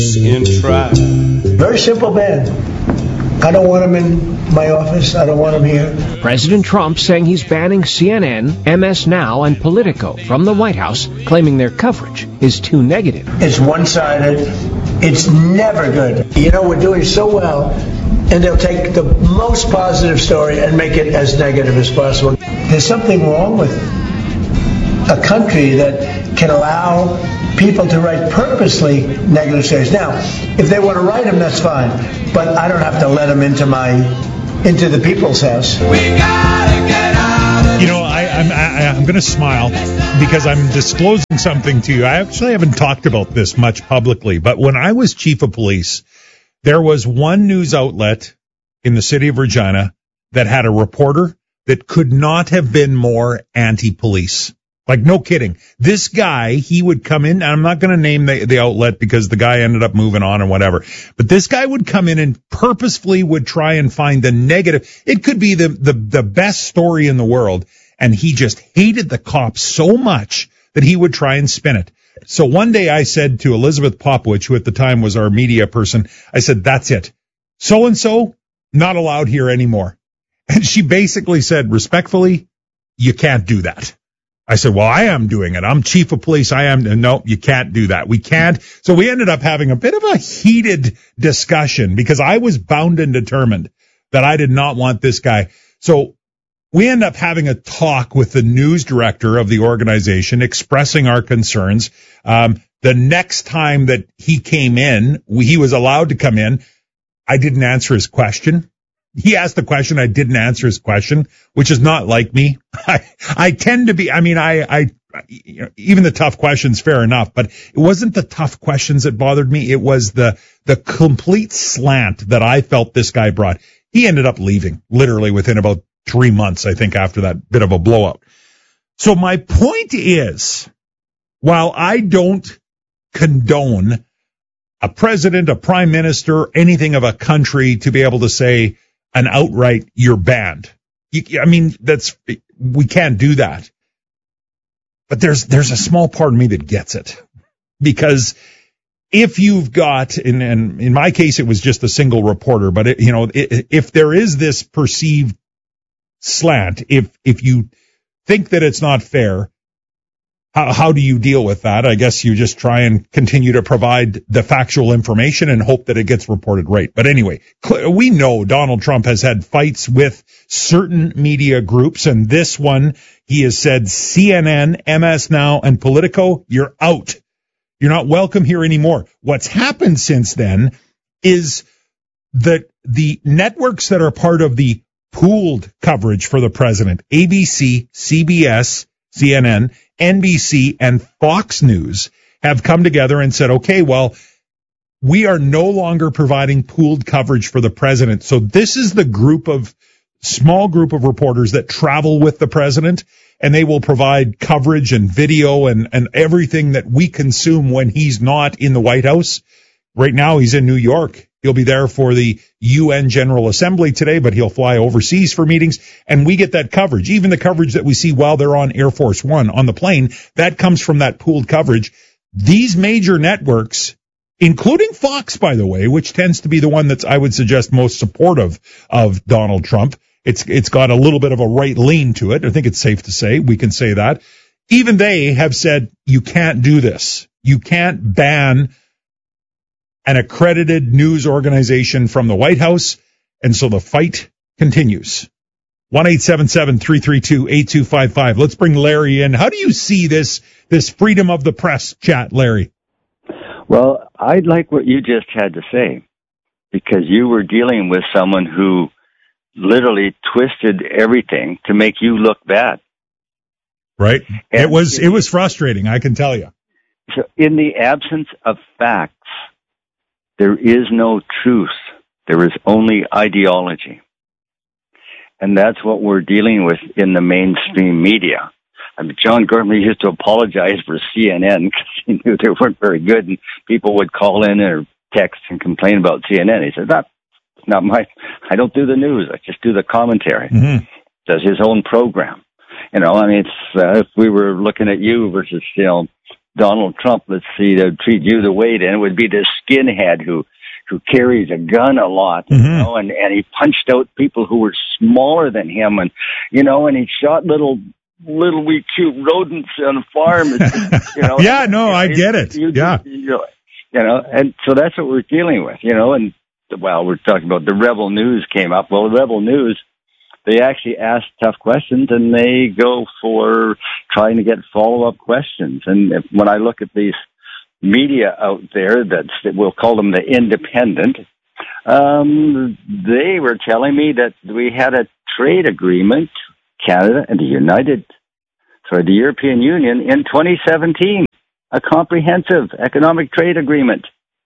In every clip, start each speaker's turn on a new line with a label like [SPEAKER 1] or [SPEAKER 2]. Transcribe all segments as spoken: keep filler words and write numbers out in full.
[SPEAKER 1] In trial.
[SPEAKER 2] Very simple man. I don't want him in my office. I don't want him here.
[SPEAKER 3] President Trump saying he's banning C N N, M S Now, and Politico from the White House, claiming their coverage is too negative.
[SPEAKER 2] It's one-sided. It's never good. You know, we're doing so well, and they'll take the most positive story and make it as negative as possible. There's something wrong with a country that can allow people to write purposely negative stories. Now, if they want to write them, that's fine. But I don't have to let them into my, into the people's house.
[SPEAKER 4] We gotta get out of You know, I, I'm I, I'm going to smile because I'm disclosing something to you. I actually haven't talked about this much publicly, but when I was chief of police, there was one news outlet in the city of Regina that had a reporter that could not have been more anti-police. Like, no kidding. This guy, he would come in, and I'm not going to name the, the outlet because the guy ended up moving on and whatever, but this guy would come in and purposefully would try and find the negative. It could be the, the, the best story in the world, and he just hated the cops so much that he would try and spin it. So one day I said to Elizabeth Popowich, who at the time was our media person, I said, that's it. So-and-so, not allowed here anymore. And she basically said, respectfully, you can't do that. I said, well, I am doing it. I'm chief of police. I am. No, you can't do that. We can't. So we ended up having a bit of a heated discussion because I was bound and determined that I did not want this guy. So we ended up having a talk with the news director of the organization, expressing our concerns. Um, the next time that he came in, we, he was allowed to come in. I didn't answer his question. He asked the question. I didn't answer his question, which is not like me. I, I tend to be, I mean, I, I, you know, even the tough questions, fair enough, but it wasn't the tough questions that bothered me. It was the, the complete slant that I felt this guy brought. He ended up leaving literally within about three months, I think, after that bit of a blowout. So my point is, while I don't condone a president, a prime minister, anything of a country to be able to say, an outright, you're banned. You, I mean, that's, we can't do that. But there's, there's a small part of me that gets it. Because if you've got, and, and in my case, it was just a single reporter, but it, you know, it, if there is this perceived slant, if, if you think that it's not fair, How, how do you deal with that? I guess you just try and continue to provide the factual information and hope that it gets reported right. But anyway, we know Donald Trump has had fights with certain media groups, and this one, he has said C N N, M S Now, and Politico, you're out. You're not welcome here anymore. What's happened since then is that the networks that are part of the pooled coverage for the president, A B C, C B S, C N N, N B C, and Fox News have come together and said, okay, well, we are no longer providing pooled coverage for the president. So this is the group of, small group of reporters that travel with the president, and they will provide coverage and video and, and everything that we consume when he's not in the White House. Right now, he's in New York. He'll be there for the U N General Assembly today, but he'll fly overseas for meetings, and we get that coverage. Even the coverage that we see while they're on Air Force One on the plane, that comes from that pooled coverage. These major networks, including Fox, by the way, which tends to be the one that's, I would suggest, most supportive of Donald Trump. It's, it's got a little bit of a right lean to it. I think it's safe to say, we can say that. Even they have said, you can't do this. You can't ban an accredited news organization from the White House, and so the fight continues. one eight seven seven, three three two, eight two five five. Let's bring Larry in. How do you see this this freedom of the press chat, Larry?
[SPEAKER 5] Well, I like what you just had to say, because you were dealing with someone who literally twisted everything to make you look bad.
[SPEAKER 4] Right. And it was it was frustrating, I can tell you.
[SPEAKER 5] So in the absence of facts, there is no truth. There is only ideology. And that's what we're dealing with in the mainstream media. I mean, John Gormley used to apologize for C N N because he knew they weren't very good, and people would call in or text and complain about C N N. He said, that's not my, I don't do the news. I just do the commentary. Mm-hmm. Does his own program. You know, I mean, it's, uh, if we were looking at you versus, you know, Donald Trump, let's see, to treat you the way, then it would be this skinhead who who carries a gun a lot, mm-hmm. you know, and, and he punched out people who were smaller than him, and, you know, and he shot little, little wee cute rodents on a farm, you know.
[SPEAKER 4] yeah, no, I get it.
[SPEAKER 5] You,
[SPEAKER 4] yeah.
[SPEAKER 5] You know, you know, and so that's what we're dealing with, you know, and, well, we're talking about the Rebel News came up. Well, the Rebel News, they actually ask tough questions, and they go for trying to get follow-up questions. And if, when I look at these media out there, that's, we'll call them the independent, um, they were telling me that we had a trade agreement, Canada and the United, sorry, the European Union in twenty seventeen, a comprehensive economic trade agreement.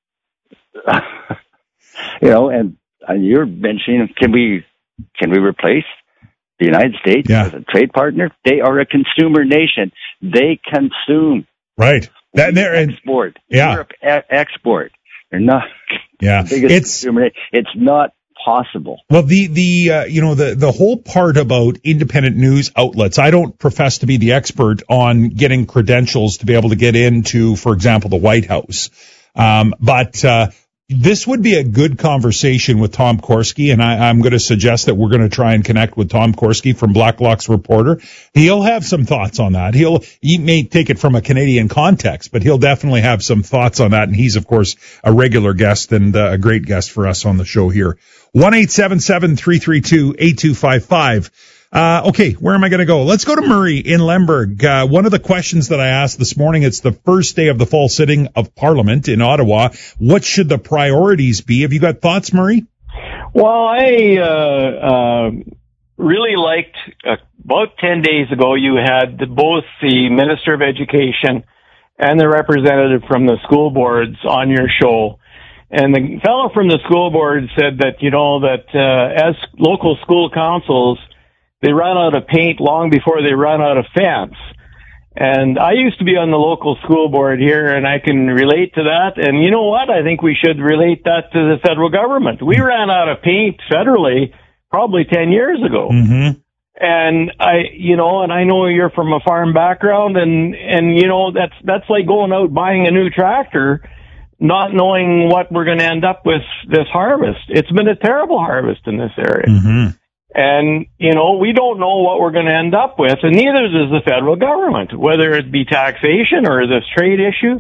[SPEAKER 5] You know, and, and you're mentioning, can we, can we replace the United States yeah. as a trade partner? They are a consumer nation. They consume.
[SPEAKER 4] Right. That, they're
[SPEAKER 5] export.
[SPEAKER 4] Yeah.
[SPEAKER 5] Europe e- export. They're not.
[SPEAKER 4] Yeah.
[SPEAKER 5] The biggest
[SPEAKER 4] it's
[SPEAKER 5] consumer. It's not possible.
[SPEAKER 4] Well, the the uh, you know the the whole part about independent news outlets. I don't profess to be the expert on getting credentials to be able to get into, for example, the White House. Um, but uh, this would be a good conversation with Tom Korski, and I, I'm going to suggest that we're going to try and connect with Tom Korski from Blacklock's Reporter. He'll have some thoughts on that. He'll he may take it from a Canadian context, but he'll definitely have some thoughts on that. And he's, of course, a regular guest and uh, a great guest for us on the show here. one eight seven seven, three three two, eight two five five. Uh, okay, where am I going to go? Let's go to Murray in Lemberg. Uh, one of the questions that I asked this morning, it's the first day of the fall sitting of Parliament in Ottawa. What should the priorities be? Have you got thoughts, Murray?
[SPEAKER 1] Well, I uh, uh, really liked, uh, about ten days ago, you had the, both the Minister of Education and the representative from the school boards on your show. And the fellow from the school board said that, you know, that uh, as local school councils, they run out of paint long before they run out of fence. And I used to be on the local school board here, and I can relate to that. And you know what? I think we should relate that to the federal government. We ran out of paint federally probably ten years ago.
[SPEAKER 4] Mm-hmm.
[SPEAKER 1] And I, you know, and I know you're from a farm background, and, and, you know, that's, that's like going out buying a new tractor, not knowing what we're going to end up with this harvest. It's been a terrible harvest in this area.
[SPEAKER 4] Mm-hmm.
[SPEAKER 1] And, you know, we don't know what we're going to end up with, and neither does the federal government, whether it be taxation or this trade issue.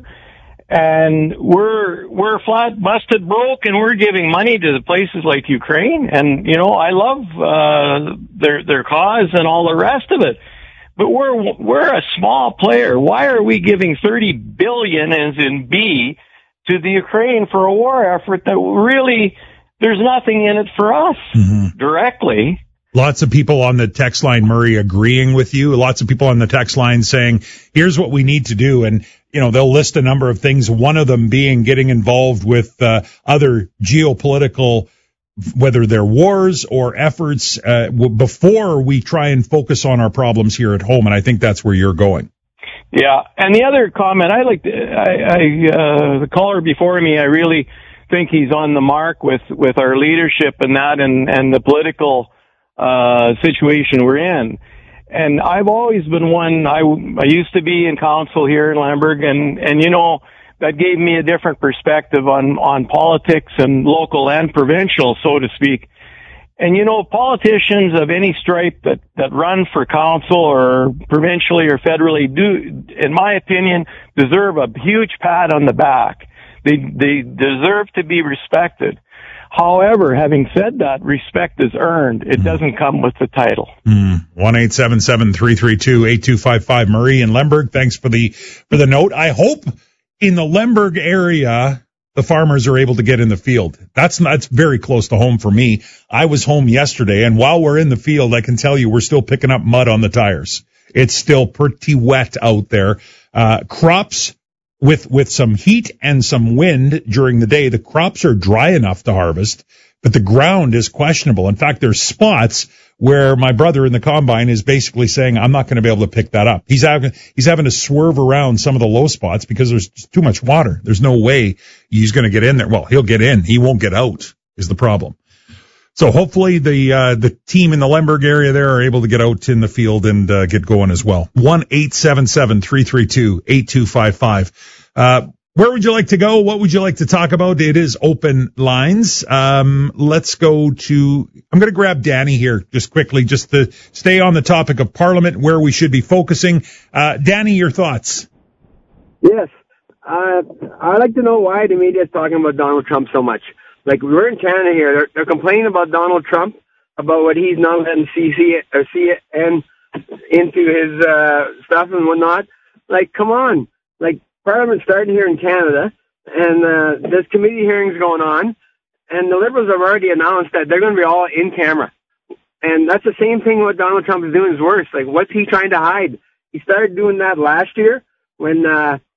[SPEAKER 1] And we're, we're flat busted broke, and we're giving money to the places like Ukraine. And, you know, I love, uh, their, their cause and all the rest of it. But we're, we're a small player. Why are we giving thirty billion, as in B, to the Ukraine for a war effort that really, there's nothing in it for us mm-hmm. directly.
[SPEAKER 4] Lots of people on the text line, Murray, agreeing with you. Lots of people on the text line saying, here's what we need to do. And, you know, they'll list a number of things, one of them being getting involved with uh, other geopolitical, whether they're wars or efforts, uh, w- before we try and focus on our problems here at home. And I think that's where you're going.
[SPEAKER 1] Yeah. And the other comment, I like, I, I uh, the caller before me, I really think he's on the mark with, with our leadership and that, and, and the political uh situation we're in. And I've always been one, I, I used to be in council here in Lemberg, and, and you know, that gave me a different perspective on, on politics and local and provincial, so to speak. And you know, politicians of any stripe that, that run for council or provincially or federally do, in my opinion, deserve a huge pat on the back. They, they deserve to be respected. However, having said that, respect is earned. It doesn't come with the title.
[SPEAKER 4] Mm. one eight seven seven, three three two, eight two five five. Murray in Lemberg, thanks for the for the note. I hope in the Lemberg area the farmers are able to get in the field. That's that's very close to home for me. I was home yesterday, and while we're in the field, I can tell you we're still picking up mud on the tires. It's still pretty wet out there. Uh, crops, with with some heat and some wind during the day, the crops are dry enough to harvest, but the ground is questionable. In fact, there's spots where my brother in the combine is basically saying, I'm not going to be able to pick that up. He's having, he's having to swerve around some of the low spots because there's too much water. There's no way he's going to get in there. Well, he'll get in. He won't get out is the problem. So hopefully the uh, the team in the Lemberg area there are able to get out in the field and uh, get going as well. one eight seven seven, three three two, eight two five five. Uh, where would you like to go? What would you like to talk about? It is open lines. Um, let's go to, I'm going to grab Danny here just quickly, just to stay on the topic of Parliament, where we should be focusing. Uh, Danny, your thoughts?
[SPEAKER 6] Yes. Uh, I'd like to know why the media is talking about Donald Trump so much. Like, we're in Canada here. They're, they're complaining about Donald Trump, about what he's not letting C C or C N into his uh, stuff and whatnot. Like, come on. Like, Parliament's starting here in Canada, and uh, there's committee hearings going on, and the Liberals have already announced that they're going to be all in camera. And that's the same thing what Donald Trump is doing is worse. Like, what's he trying to hide? He started doing that last year when uh,